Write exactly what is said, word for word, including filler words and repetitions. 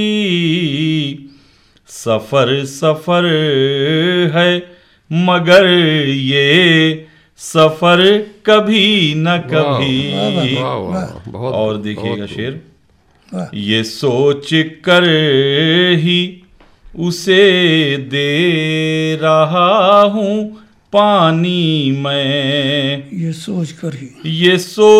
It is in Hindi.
सफर सफर है मगर ये सफर कभी न कभी। वाह, वाह, बहुत, और देखिएगा बहुत, शेर, ये सोच कर ही उसे दे रहा हूँ पानी मैं, ये सोच कर ही, ये सोच